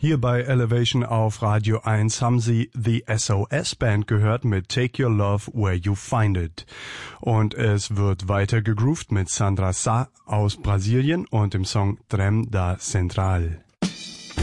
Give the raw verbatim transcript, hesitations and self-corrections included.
Hier bei Elevation auf Radio eins haben Sie The S O S Band gehört mit Take Your Love Where You Find It. Und es wird weiter gegroovt mit Sandra Sá aus Brasilien und dem Song Trem da Central.